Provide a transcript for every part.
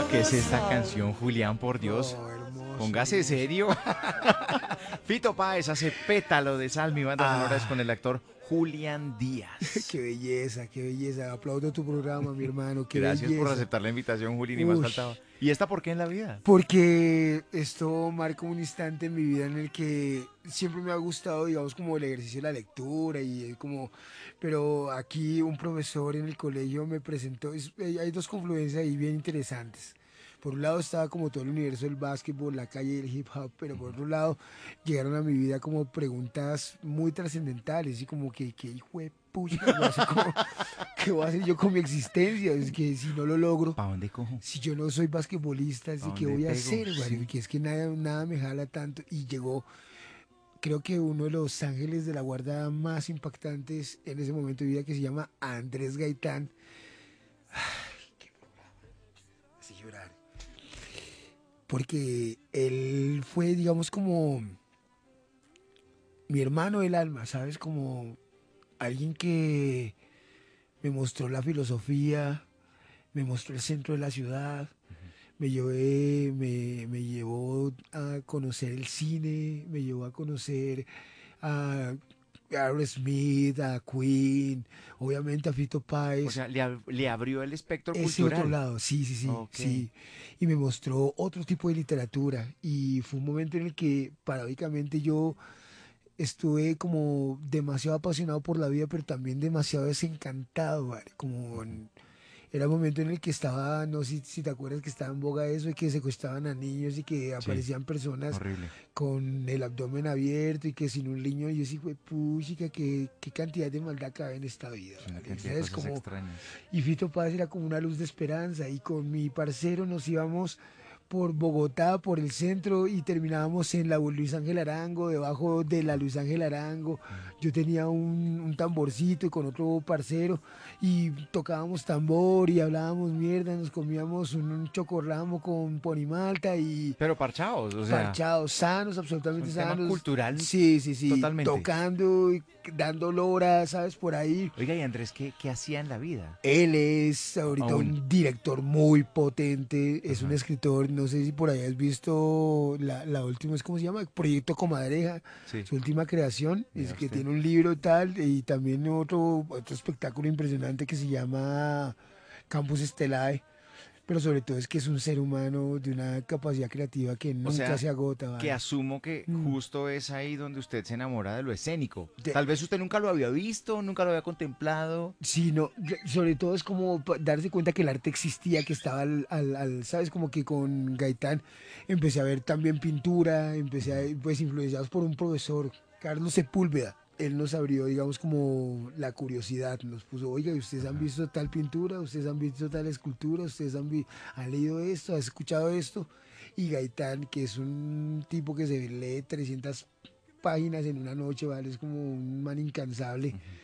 ¿Qué es esta canción, Julián, por Dios? Oh, hermoso. Póngase hermoso. serio. Fito Páez hace Pétalo de Sal, mi banda sonora es con el actor Julián Díaz. Qué belleza, qué belleza. Aplaudo tu programa, mi hermano. Qué Gracias por belleza. aceptar la invitación, Juli, ni más Ush. faltaba. ¿Y esta por qué en la vida? Porque esto marca un instante en mi vida en el que siempre me ha gustado, digamos, como el ejercicio de la lectura y como, pero aquí un profesor en el colegio me presentó, hay dos confluencias ahí bien interesantes. Por un lado estaba como todo el universo del básquetbol, la calle y el hip hop, pero por otro lado llegaron a mi vida como preguntas muy trascendentales y como que hijo de pucha, ¿qué voy a hacer yo con mi existencia? Es que si no lo logro, ¿Para dónde cojo? si yo no soy basquetbolista, ¿A así que dónde voy a pego? hacer, Mario, Sí. que es que nada me jala tanto. Y llegó, creo que uno de los ángeles de la guarda más impactantes en ese momento de vida que se llama Andrés Gaitán. Así llorar. Porque él fue, digamos, como mi hermano del alma, ¿sabes? Como alguien que me mostró la filosofía, me mostró el centro de la ciudad, me llevó a conocer el cine, me llevó a conocer a Aerosmith, a Queen, obviamente a Fito O Páez. sea, le abrió el espectro Ese otro cultural. lado, sí, sí, sí, Ok. sí. Y me mostró otro tipo de literatura. Y fue un momento en el que, paradójicamente, yo estuve como demasiado apasionado por la vida, pero también demasiado desencantado, ¿vale? Era un momento en el que estaba, no sé si te acuerdas que estaba en boga eso, y que secuestraban a niños y que Sí, aparecían personas horrible. con el abdomen abierto y que sin un niño, y yo sí, fue puchica, qué cantidad de maldad cabe en esta vida, Es una ¿vale? cantidad de ¿Sabes? cosas Como, extrañas. y Fito Paz era como una luz de esperanza, y con mi parcero nos íbamos por Bogotá, por el centro, y terminábamos en la Luis Ángel Arango, debajo de la Luis Ángel Arango. Yo tenía un tamborcito y con otro parcero, y tocábamos tambor y hablábamos mierda, nos comíamos un chocorramo con ponimalta y Pero parchaos, o sea, parchados, sanos, es absolutamente un tema sanos. cultural Sí, sí, sí, totalmente. tocando y dando lora, ¿sabes? Por ahí. Oiga, y Andrés, ¿qué hacía en la vida? Él es ahorita Aún. un director muy potente, es un Ajá. escritor, no sé si por ahí has visto la última, ¿cómo se llama? Proyecto Comadreja, Sí, su última creación, es vea que usted. tiene un libro y tal, y también otro espectáculo impresionante que se llama Campus Estelae, pero sobre todo es que es un ser humano de una capacidad creativa que O nunca sea, se agota, que ¿vale? asumo que Mm. justo es ahí donde usted se enamora de lo escénico. De- Tal vez usted nunca lo había visto, nunca lo había contemplado. Sí, no, sobre todo es como darse cuenta que el arte existía, que estaba ¿sabes? Como que con Gaitán empecé a ver también pintura, pues influenciados por un profesor, Carlos Sepúlveda. Él nos abrió, digamos, como la curiosidad, nos puso, oiga, ¿ustedes han Ajá. visto tal pintura? ¿Ustedes han visto tal escultura? ¿Han leído esto? ¿Han escuchado esto? Y Gaitán, que es un tipo que se lee 300 páginas en una noche, ¿vale? Es como un man incansable. Ujú.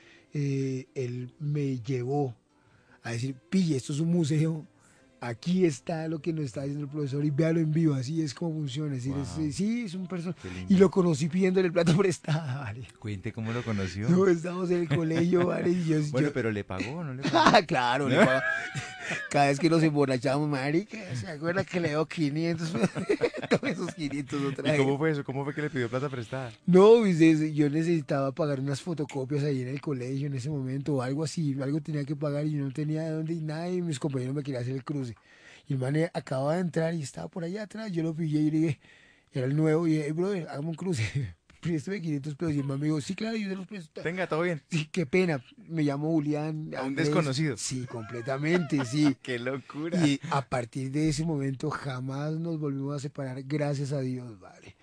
Él me llevó a decir, pille, esto es un museo, aquí está lo que nos está diciendo el profesor y véalo en vivo, así es como funciona. Es decir, Wow, sí, es un personaje. qué Y lindo. lo conocí pidiéndole el plato prestado, ¿vale? Cuente cómo lo conoció. No, estábamos en el colegio, ¿vale? Y Bueno, pero ¿le pagó o no le pagó? claro, le pago. Cada vez que nos emborrachamos, marica, ¿se acuerda que le dio 500? Tome esos 500 ¿Y otra vez. cómo fue eso? ¿Cómo fue que le pidió plata prestada? No, pues, yo necesitaba pagar unas fotocopias ahí en el colegio en ese momento o algo así, algo tenía que pagar y yo no tenía de dónde y nadie, y mis compañeros me querían hacer el cruce. Y el man acababa de entrar y estaba por allá atrás, yo lo pillé y le dije, era el nuevo, y dije, hey, brother, hagamos un cruce. Préstame 500 pesos. Y el man me dijo, sí, claro, yo se los presto. Tenga, todo bien. Sí, qué pena, me llamo Julián A un Andrés. desconocido. Sí, completamente, sí. ¡Qué locura! Y a partir de ese momento jamás nos volvimos a separar, gracias a Dios, vale.